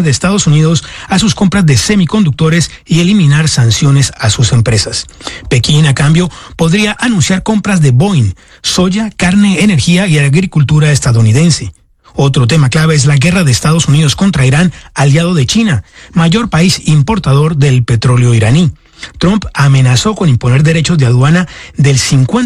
de Estados Unidos a sus compras de semiconductores y eliminar sanciones a sus empresas. Pekín, a cambio, podría anunciar compras de Boeing, soya, carne, energía y agricultura estadounidense. Otro tema clave es la guerra de Estados Unidos contra Irán, aliado de China, mayor país importador del petróleo iraní. Trump amenazó con imponer derechos de aduana del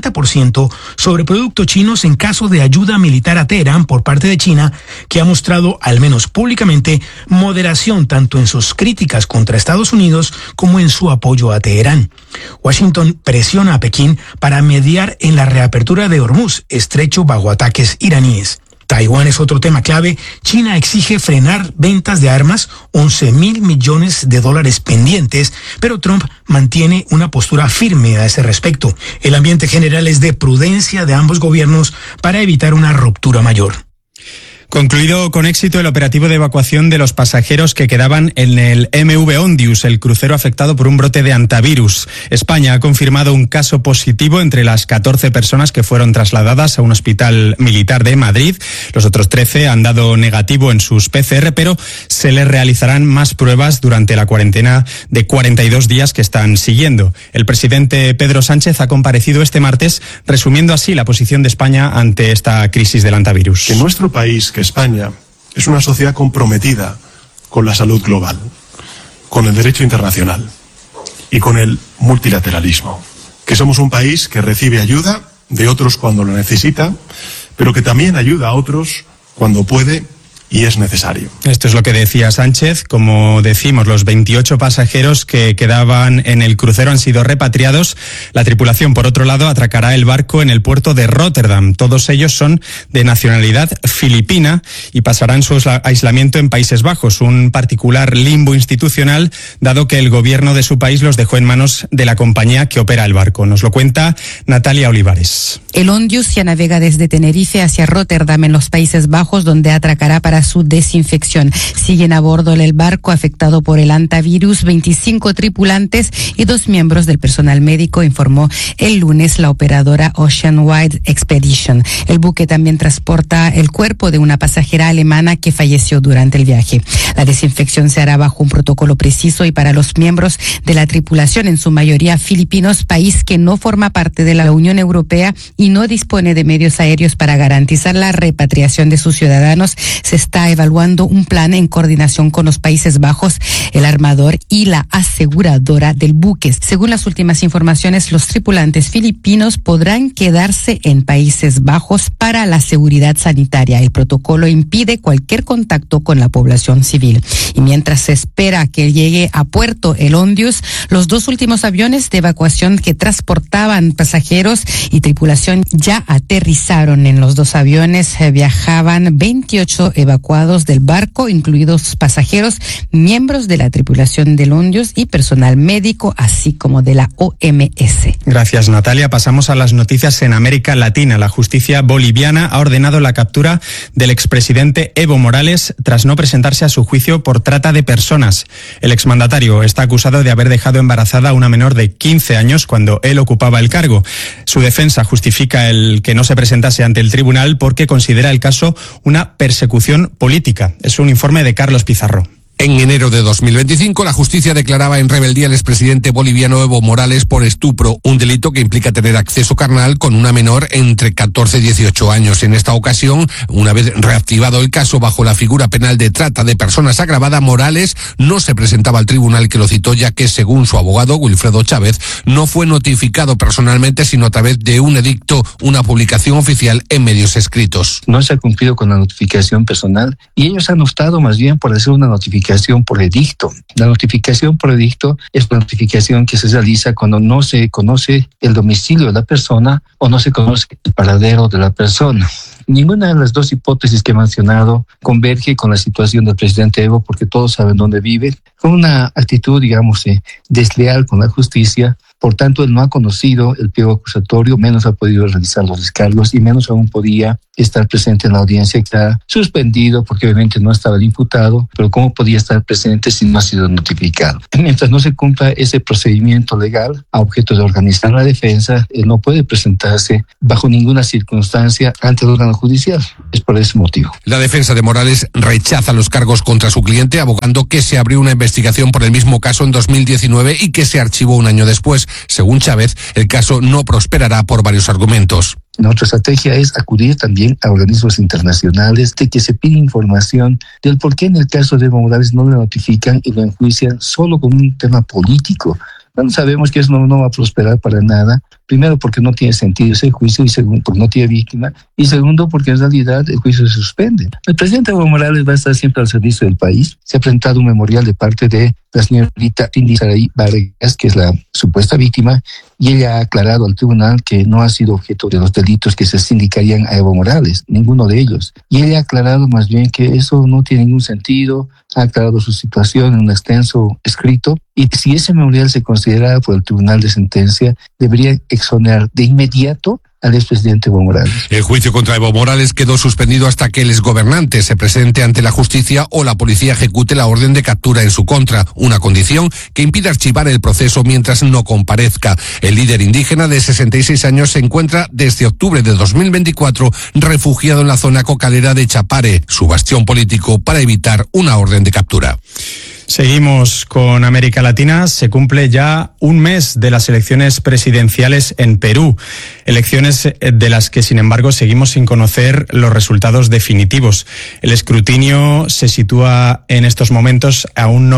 50% sobre productos chinos en caso de ayuda militar a Teherán por parte de China, que ha mostrado, al menos públicamente, moderación tanto en sus críticas contra Estados Unidos como en su apoyo a Teherán. Washington presiona a Pekín para mediar en la reapertura de Hormuz, estrecho bajo ataques iraníes. Taiwán es otro tema clave. China exige frenar ventas de armas, $11.000 millones pendientes, pero Trump mantiene una postura firme a ese respecto. El ambiente general es de prudencia de ambos gobiernos para evitar una ruptura mayor. Concluido con éxito el operativo de evacuación de los pasajeros que quedaban en el MV Ondius, el crucero afectado por un brote de hantavirus. España ha confirmado un caso positivo entre las 14 personas que fueron trasladadas a un hospital militar de Madrid. Los otros 13 han dado negativo en sus PCR, pero se les realizarán más pruebas durante la cuarentena de 42 días que están siguiendo. El presidente Pedro Sánchez ha comparecido este martes, resumiendo así la posición de España ante esta crisis del hantavirus. Que nuestro país, España, es una sociedad comprometida con la salud global, con el derecho internacional y con el multilateralismo. Que somos un país que recibe ayuda de otros cuando lo necesita, pero que también ayuda a otros cuando puede y es necesario. Esto es lo que decía Sánchez. Como decimos, los 28 pasajeros que quedaban en el crucero han sido repatriados. La tripulación, por otro lado, atracará el barco en el puerto de Róterdam. Todos ellos son de nacionalidad filipina y pasarán su aislamiento en Países Bajos, un particular limbo institucional, dado que el gobierno de su país los dejó en manos de la compañía que opera el barco. Nos lo cuenta Natalia Olivares. El Ondius ya navega desde Tenerife hacia Róterdam, en los Países Bajos, donde atracará para su desinfección. Siguen a bordo del barco afectado por el hantavirus 25 tripulantes y 2 miembros del personal médico, informó el lunes la operadora Oceanwide Expedition. El buque también transporta el cuerpo de una pasajera alemana que falleció durante el viaje. La desinfección se hará bajo un protocolo preciso y para los miembros de la tripulación, en su mayoría filipinos, país que no forma parte de la Unión Europea y no dispone de medios aéreos para garantizar la repatriación de sus ciudadanos. Se está evaluando un plan en coordinación con los Países Bajos, el armador y la aseguradora del buque. Según las últimas informaciones, los tripulantes filipinos podrán quedarse en Países Bajos para la seguridad sanitaria. El protocolo impide cualquier contacto con la población civil. Y mientras se espera que llegue a puerto el Ondius, los 2 últimos aviones de evacuación que transportaban pasajeros y tripulación ya aterrizaron. En los 2 aviones viajaban 28 evacuados del barco, incluidos pasajeros, miembros de la tripulación del Ondius y personal médico, así como de la OMS. Gracias, Natalia. Pasamos a las noticias en América Latina. La justicia boliviana ha ordenado la captura del expresidente Evo Morales tras no presentarse a su juicio por trata de personas. El exmandatario está acusado de haber dejado embarazada a una menor de 15 años cuando él ocupaba el cargo. Su defensa justifica el que no se presentase ante el tribunal porque considera el caso una persecución política. Es un informe de Carlos Pizarro. En enero de 2025, la justicia declaraba en rebeldía al expresidente boliviano Evo Morales por estupro, un delito que implica tener acceso carnal con una menor entre 14 y 18 años. En esta ocasión, una vez reactivado el caso bajo la figura penal de trata de personas agravada, Morales no se presentaba al tribunal que lo citó, ya que, según su abogado Wilfredo Chávez, no fue notificado personalmente, sino a través de un edicto, una publicación oficial en medios escritos. No se ha cumplido con la notificación personal y ellos han optado más bien por hacer una notificación por edicto. La notificación por edicto es la notificación que se realiza cuando no se conoce el domicilio de la persona o no se conoce el paradero de la persona. Ninguna de las 2 hipótesis que he mencionado converge con la situación del presidente Evo, porque todos saben dónde vive. Con una actitud, digamos, desleal con la justicia. Por tanto, él no ha conocido el pliego acusatorio, menos ha podido realizar los descargos y menos aún podía estar presente en la audiencia. Está suspendido porque obviamente no estaba el imputado, pero ¿cómo podía estar presente si no ha sido notificado? Mientras no se cumpla ese procedimiento legal a objeto de organizar la defensa, él no puede presentarse bajo ninguna circunstancia ante el órgano judicial. Es por ese motivo. La defensa de Morales rechaza los cargos contra su cliente, abogando que se abrió una investigación por el mismo caso en 2019 y que se archivó un año después. Según Chávez, el caso no prosperará por varios argumentos. Nuestra estrategia es acudir también a organismos internacionales de que se pide información del por qué en el caso de Evo Morales no lo notifican y lo enjuician solo con un tema político. Bueno, sabemos que eso no va a prosperar para nada. Primero, porque no tiene sentido ese juicio, y segundo, porque no tiene víctima, y segundo, porque en realidad el juicio se suspende. El presidente Evo Morales va a estar siempre al servicio del país. Se ha presentado un memorial de parte de la señorita Cindy Saraí Vargas, que es la supuesta víctima, y ella ha aclarado al tribunal que no ha sido objeto de los delitos que se sindicarían a Evo Morales, ninguno de ellos. Y ella ha aclarado más bien que eso no tiene ningún sentido, ha aclarado su situación en un extenso escrito, y si ese memorial se considera por el tribunal de sentencia, debería exonerar de inmediato al expresidente Evo Morales. El juicio contra Evo Morales quedó suspendido hasta que el exgobernante se presente ante la justicia o la policía ejecute la orden de captura en su contra, una condición que impide archivar el proceso mientras no comparezca. El líder indígena de 66 años se encuentra desde octubre de 2024 refugiado en la zona cocalera de Chapare, su bastión político para evitar una orden de captura. Seguimos con América Latina. Se cumple ya un mes de las elecciones presidenciales en Perú. Elecciones de las que, sin embargo, seguimos sin conocer los resultados definitivos. El escrutinio se sitúa en estos momentos a un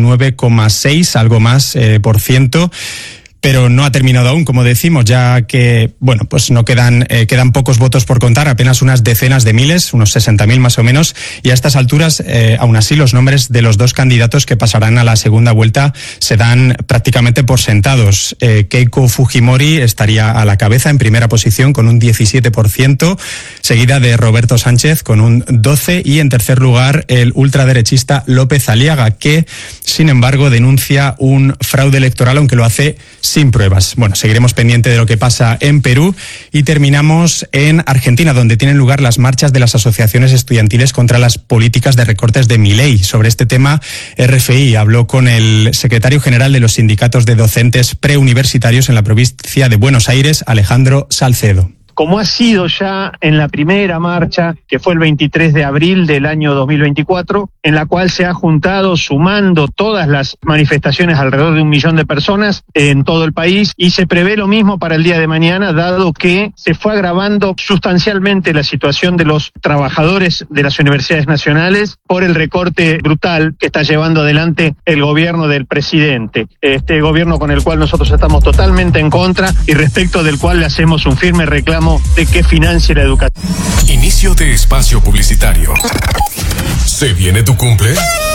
99,6, algo más, %. Pero no ha terminado aún, como decimos, ya que, bueno, pues no quedan pocos votos por contar, apenas unas decenas de miles, unos 60.000 más o menos, y a estas alturas, aún así, los nombres de los dos candidatos que pasarán a la segunda vuelta se dan prácticamente por sentados. Keiko Fujimori estaría a la cabeza, en primera posición, con un 17%, seguida de Roberto Sánchez con un 12%, y en tercer lugar, el ultraderechista López Aliaga, que, sin embargo, denuncia un fraude electoral, aunque lo hace sin pruebas. Bueno, seguiremos pendiente de lo que pasa en Perú y terminamos en Argentina, donde tienen lugar las marchas de las asociaciones estudiantiles contra las políticas de recortes de Milei. Sobre este tema, RFI habló con el secretario general de los sindicatos de docentes preuniversitarios en la provincia de Buenos Aires, Alejandro Salcedo. Como ha sido ya en la primera marcha, que fue el 23 de abril del año 2024, en la cual se ha juntado, sumando todas las manifestaciones, alrededor de 1 millón de personas en todo el país, y se prevé lo mismo para el día de mañana, dado que se fue agravando sustancialmente la situación de los trabajadores de las universidades nacionales por el recorte brutal que está llevando adelante el gobierno del presidente. Este gobierno con el cual nosotros estamos totalmente en contra y respecto del cual le hacemos un firme reclamo de que financie la educación. Inicio de espacio publicitario. ¿Se viene tu cumple?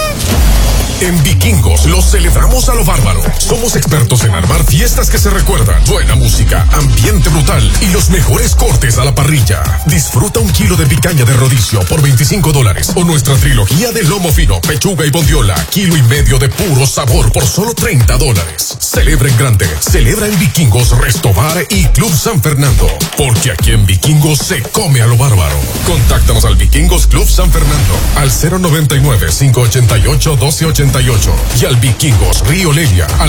En Vikingos lo celebramos a lo bárbaro. Somos expertos en armar fiestas que se recuerdan. Buena música, ambiente brutal y los mejores cortes a la parrilla. Disfruta 1 kilo de picaña de rodicio por $25 o nuestra trilogía de lomo fino, pechuga y bondiola, 1,5 kilos de puro sabor por solo $30. Celebra en grande. Celebra en Vikingos, Resto Bar y Club San Fernando. Porque aquí en Vikingos se come a lo bárbaro. Contáctanos al Vikingos Club San Fernando al 099-588-1288 y al Vikingos Río Lelia al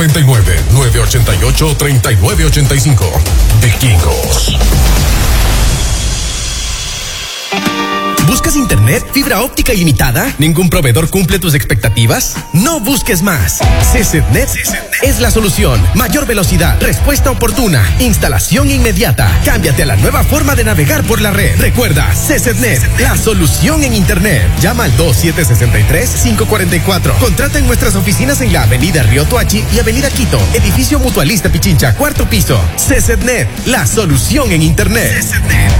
099-988-3985. Vikingos. ¿Buscas internet, fibra óptica ilimitada? ¿Ningún proveedor cumple tus expectativas? No busques más. CCNet es la solución. Mayor velocidad, respuesta oportuna, instalación inmediata. Cámbiate a la nueva forma de navegar por la red. Recuerda, CCNet, la solución en internet. Llama al 2763-544. Contrata en nuestras oficinas en la avenida Río Toachi y avenida Quito, edificio Mutualista Pichincha, 4º piso. CCNet, la solución en internet. CCNet.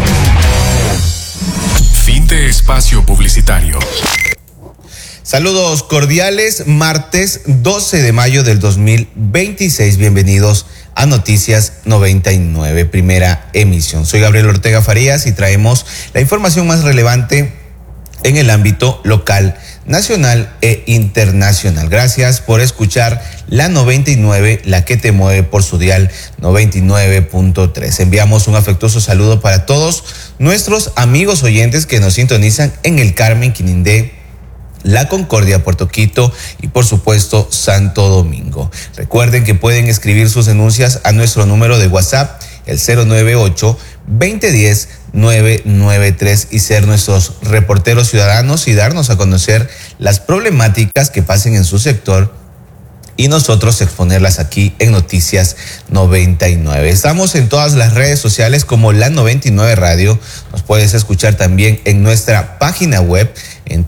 Fin de espacio publicitario. Saludos cordiales, martes 12 de mayo del 2026. Bienvenidos a Noticias 99, primera emisión. Soy Gabriel Ortega Farías y traemos la información más relevante en el ámbito local, nacional e internacional. Gracias por escuchar la 99, la que te mueve por su dial 99.3. Enviamos un afectuoso saludo para todos nuestros amigos oyentes que nos sintonizan en el Carmen, Quinindé, La Concordia, Puerto Quito y por supuesto Santo Domingo. Recuerden que pueden escribir sus denuncias a nuestro número de WhatsApp, el 098-2010 993 y ser nuestros reporteros ciudadanos y darnos a conocer las problemáticas que pasen en su sector y nosotros exponerlas aquí en Noticias 99. Estamos en todas las redes sociales como La 99 Radio. Nos puedes escuchar también en nuestra página web en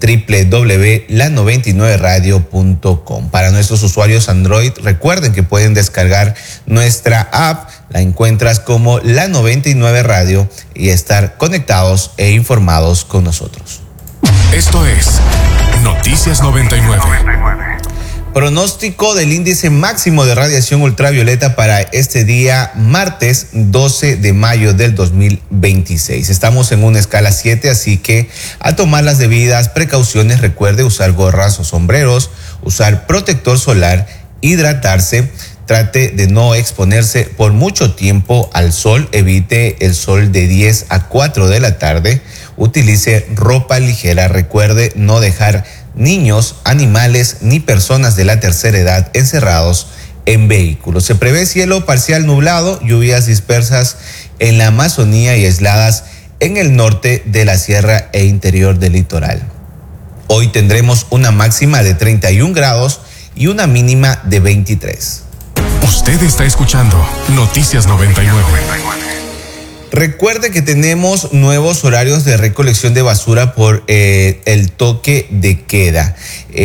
www.la99radio.com. Para nuestros usuarios Android, recuerden que pueden descargar nuestra app. La encuentras como La 99 Radio y estar conectados e informados con nosotros. Esto es Noticias 99. Pronóstico del índice máximo de radiación ultravioleta para este día, martes 12 de mayo del 2026. Estamos en una escala 7, así que a tomar las debidas precauciones. Recuerde usar gorras o sombreros, usar protector solar, hidratarse. Trate de no exponerse por mucho tiempo al sol. Evite el sol de 10 a 4 de la tarde. Utilice ropa ligera. Recuerde no dejar niños, animales ni personas de la tercera edad encerrados en vehículos. Se prevé cielo parcial nublado, lluvias dispersas en la Amazonía y aisladas en el norte de la sierra e interior del litoral. Hoy tendremos una máxima de 31 grados y una mínima de 23. Usted está escuchando Noticias 99. Recuerde que tenemos nuevos horarios de recolección de basura por el toque de queda.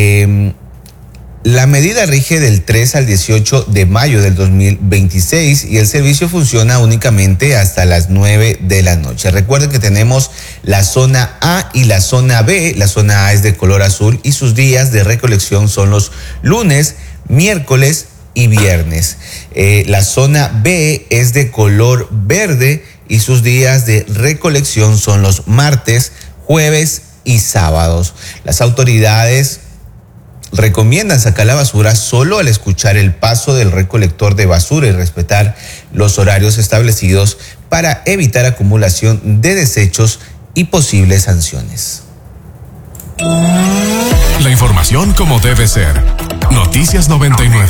La medida rige del 3 al 18 de mayo del 2026 y el servicio funciona únicamente hasta las 9 de la noche. Recuerde que tenemos la zona A y la zona B. La zona A es de color azul y sus días de recolección son los lunes, miércoles y viernes. La zona B es de color verde y sus días de recolección son los martes, jueves y sábados. Las autoridades recomiendan sacar la basura solo al escuchar el paso del recolector de basura y respetar los horarios establecidos para evitar acumulación de desechos y posibles sanciones. La información como debe ser. Noticias 99.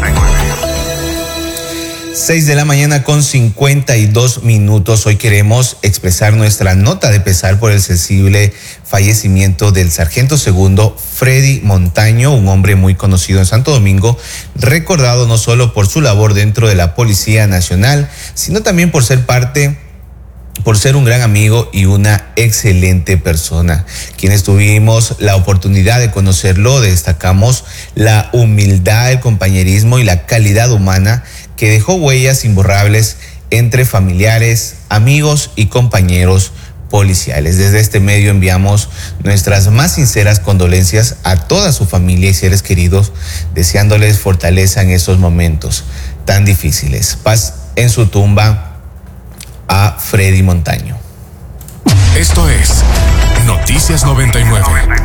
6 de la mañana con 52 minutos. Hoy queremos expresar nuestra nota de pesar por el sensible fallecimiento del sargento segundo Freddy Montaño, un hombre muy conocido en Santo Domingo, recordado no solo por su labor dentro de la Policía Nacional, sino también por ser un gran amigo y una excelente persona. Quienes tuvimos la oportunidad de conocerlo, destacamos la humildad, el compañerismo y la calidad humana que dejó huellas imborrables entre familiares, amigos y compañeros policiales. Desde este medio enviamos nuestras más sinceras condolencias a toda su familia y seres queridos, deseándoles fortaleza en esos momentos tan difíciles. Paz en su tumba a Freddy Montaño. Esto es Noticias 99.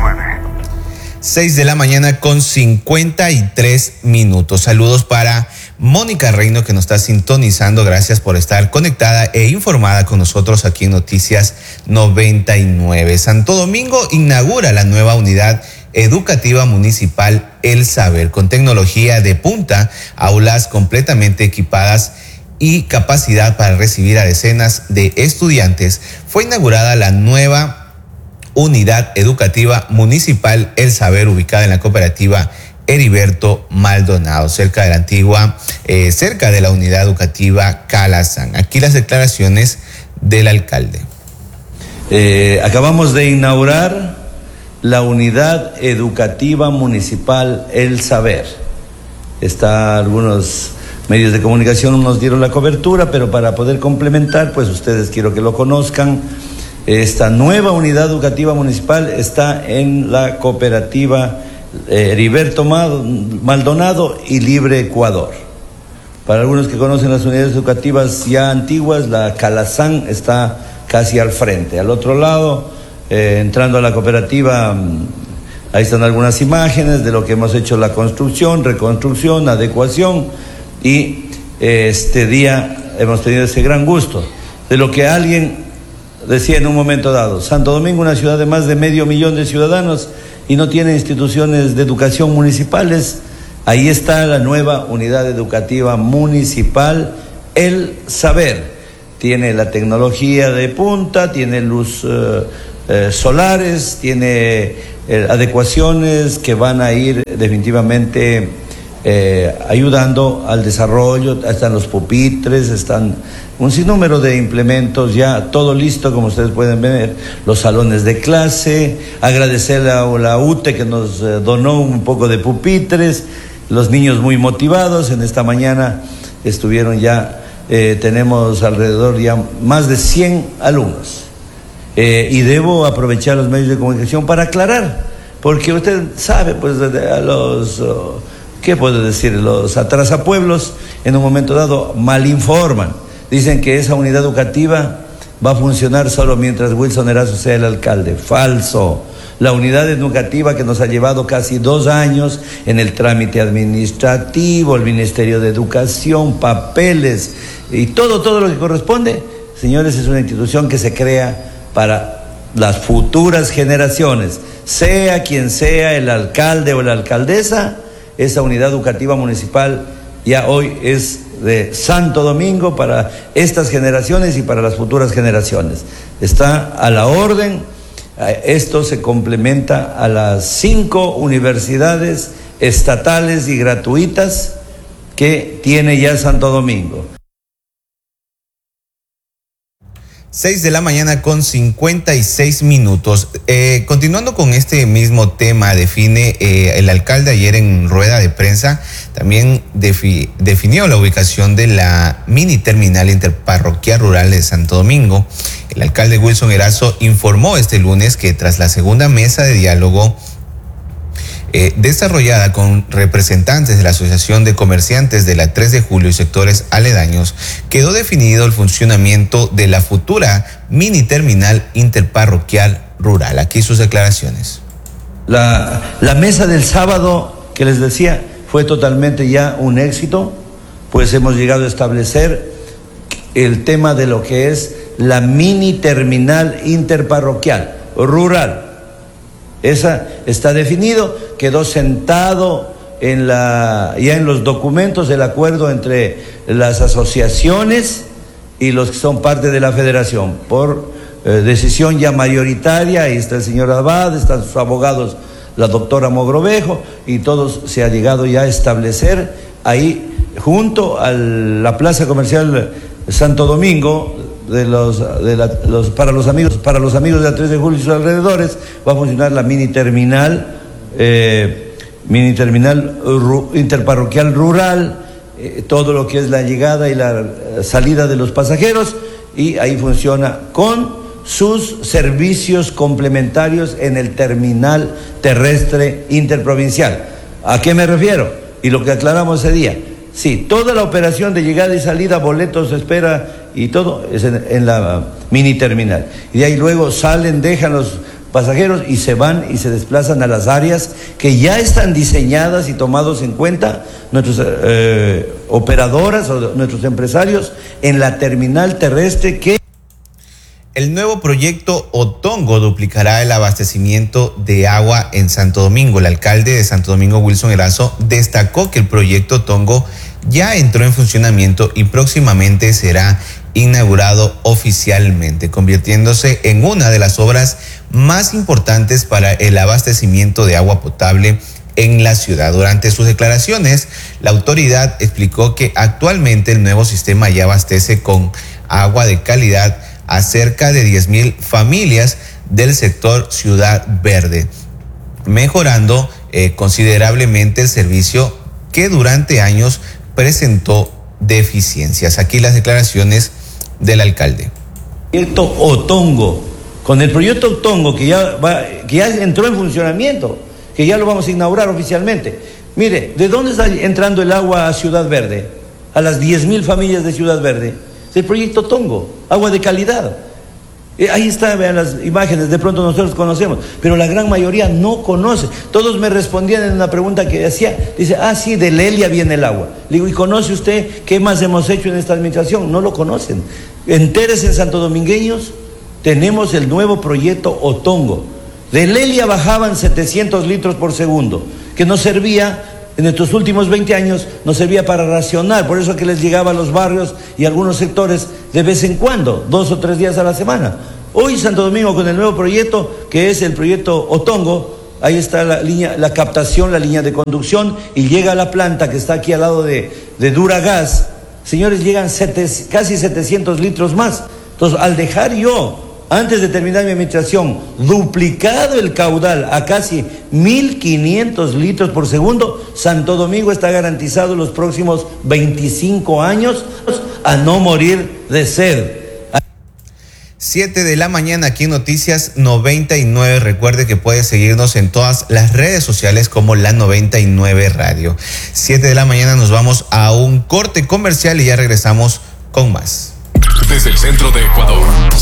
6 de la mañana con 53 minutos. Saludos para Mónica Reino, que nos está sintonizando. Gracias por estar conectada e informada con nosotros aquí en Noticias 99. Santo Domingo inaugura la nueva unidad educativa municipal El Saber, con tecnología de punta, aulas completamente equipadas y capacidad para recibir a decenas de estudiantes. Fue inaugurada la nueva unidad educativa municipal El Saber, ubicada en la cooperativa Heriberto Maldonado, cerca de la antigua, cerca de la unidad educativa Calazán. Aquí las declaraciones del alcalde. Acabamos de inaugurar la unidad educativa municipal El Saber. Algunos medios de comunicación nos dieron la cobertura, pero para poder complementar, pues ustedes quiero que lo conozcan. Esta nueva unidad educativa municipal está en la cooperativa Heriberto Maldonado y Libre Ecuador. Para algunos que conocen las unidades educativas ya antiguas, la Calazán está casi al frente. Al otro lado, entrando a la cooperativa, ahí están algunas imágenes de lo que hemos hecho: la construcción, reconstrucción, adecuación, y este día hemos tenido ese gran gusto de lo que alguien decía en un momento dado: Santo Domingo, una ciudad de más de 500,000 de ciudadanos y no tiene instituciones de educación municipales. Ahí está la nueva unidad educativa municipal El Saber. tiene la tecnología de punta, tiene luz solares, tiene adecuaciones que van a ir definitivamente ayudando al desarrollo. Están los pupitres, están un sinnúmero de implementos ya, todo listo, como ustedes pueden ver, los salones de clase. Agradecer a la UTE que nos donó un poco de pupitres, los niños muy motivados. En esta mañana estuvieron ya, tenemos alrededor ya más de 100 alumnos. Y debo aprovechar los medios de comunicación para aclarar, porque usted sabe, pues, a los, ¿qué puedo decir? Los atrasapueblos en un momento dado malinforman. Dicen que esa unidad educativa va a funcionar solo mientras Wilson Erazo sea el alcalde. Falso. La unidad educativa que nos ha llevado casi 2 años en el trámite administrativo, el Ministerio de Educación, papeles y todo lo que corresponde, señores, es una institución que se crea para las futuras generaciones. Sea quien sea el alcalde o la alcaldesa, esa unidad educativa municipal ya hoy es de Santo Domingo para estas generaciones y para las futuras generaciones. Está a la orden. Esto se complementa a las 5 universidades estatales y gratuitas que tiene ya Santo Domingo. 6 de la mañana con 56 minutos. Continuando con este mismo tema, define el alcalde ayer en rueda de prensa, también definió la ubicación de la mini terminal interparroquial rural de Santo Domingo. El alcalde Wilson Erazo informó este lunes que tras la segunda mesa de diálogo desarrollada con representantes de la Asociación de Comerciantes de la 3 de Julio y sectores aledaños, quedó definido el funcionamiento de la futura mini terminal interparroquial rural. Aquí sus declaraciones. La mesa del sábado, que les decía, fue totalmente ya un éxito, pues hemos llegado a establecer el tema de lo que es la mini terminal interparroquial rural. Esa está definido, quedó sentado ya en los documentos el acuerdo entre las asociaciones y los que son parte de la federación. Por decisión ya mayoritaria, ahí está el señor Abad, están sus abogados, la doctora Mogrovejo, y todos se ha llegado ya a establecer ahí junto a la plaza comercial Santo Domingo. Para los amigos de la 3 de julio y sus alrededores va a funcionar la mini terminal interparroquial rural, todo lo que es la llegada y la salida de los pasajeros, y ahí funciona con sus servicios complementarios en el terminal terrestre interprovincial. ¿A qué me refiero? Y lo que aclaramos ese día. Sí, toda la operación de llegada y salida, boletos, espera y todo es en la mini terminal. Y de ahí luego salen, dejan los pasajeros y se van y se desplazan a las áreas que ya están diseñadas y tomados en cuenta nuestros operadoras o nuestros empresarios en la terminal terrestre que... El nuevo proyecto Otongo duplicará el abastecimiento de agua en Santo Domingo. El alcalde de Santo Domingo, Wilson Erazo, destacó que el proyecto Otongo ya entró en funcionamiento y próximamente será inaugurado oficialmente, convirtiéndose en una de las obras más importantes para el abastecimiento de agua potable en la ciudad. Durante sus declaraciones, la autoridad explicó que actualmente el nuevo sistema ya abastece con agua de calidad a cerca de 10,000 familias del sector Ciudad Verde, mejorando considerablemente el servicio que durante años presentó deficiencias. Aquí las declaraciones del alcalde. Proyecto Otongo, con el proyecto Otongo que ya entró en funcionamiento, que ya lo vamos a inaugurar oficialmente. Mire, ¿de dónde está entrando el agua a Ciudad Verde? A las 10,000 familias de Ciudad Verde. El proyecto Otongo, agua de calidad. Ahí está, vean las imágenes, de pronto nosotros conocemos, pero la gran mayoría no conoce. Todos me respondían en una pregunta que hacía, dice, sí, de Lelia viene el agua. Le digo, ¿y conoce usted qué más hemos hecho en esta administración? No lo conocen. Entérese, en Santo Domingueños, tenemos el nuevo proyecto Otongo. De Lelia bajaban 700 litros por segundo, que nos servía... En estos últimos 20 años nos servía para racionar, por eso que les llegaba a los barrios y algunos sectores de vez en cuando, 2 o 3 días a la semana. Hoy Santo Domingo con el nuevo proyecto, que es el proyecto Otongo, ahí está la línea, la captación, la línea de conducción, y llega a la planta que está aquí al lado de Duragas. Señores, llegan casi 700 litros más. Entonces, al dejar yo, antes de terminar mi administración, duplicado el caudal a casi 1.500 litros por segundo, Santo Domingo está garantizado los próximos 25 años a no morir de sed. 7 de la mañana aquí en Noticias 99. Recuerde que puede seguirnos en todas las redes sociales como La 99 Radio. 7 de la mañana nos vamos a un corte comercial y ya regresamos con más. Desde el centro de Ecuador,